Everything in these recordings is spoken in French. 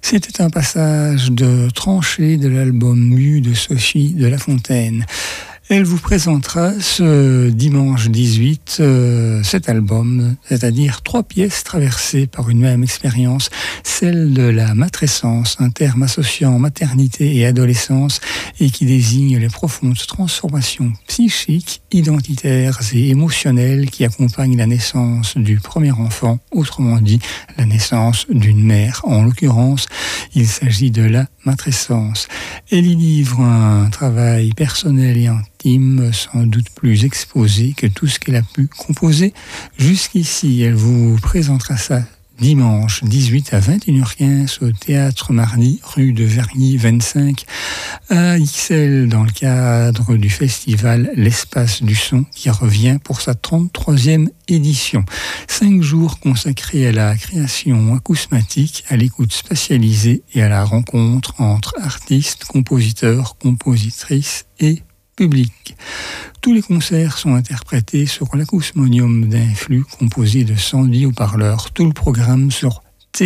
C'était un passage de tranchée de l'album Mu de Sophie de La Fontaine. Elle vous présentera ce dimanche 18 cet album, c'est-à-dire 3 pièces traversées par une même expérience, celle de la matrescence, un terme associant maternité et adolescence et qui désigne les profondes transformations psychiques, identitaires et émotionnelles qui accompagnent la naissance du premier enfant, autrement dit la naissance d'une mère. En l'occurrence, il s'agit de la matrescence. Elle y livre un travail personnel et intime, sans doute plus exposé que tout ce qu'elle a pu composer. Jusqu'ici, elle vous présentera ça dimanche 18 à 21h15 au Théâtre Marly, rue de Vergy 25, à Ixelles, dans le cadre du festival L'Espace du Son, qui revient pour sa 33e édition. 5 jours consacrés à la création acousmatique, à l'écoute spatialisée et à la rencontre entre artistes, compositeurs, compositrices et public. Tous les concerts sont interprétés sur l'acousmonium d'Influx composé de 110 haut-parleurs. Tout le programme sur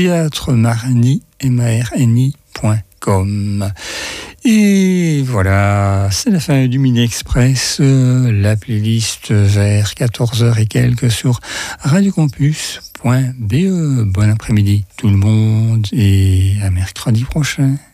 théâtremarny.com. Et voilà, c'est la fin du Mini Express, la playlist vers 14h et quelques sur radiocampus.be. Bon après-midi tout le monde et à mercredi prochain.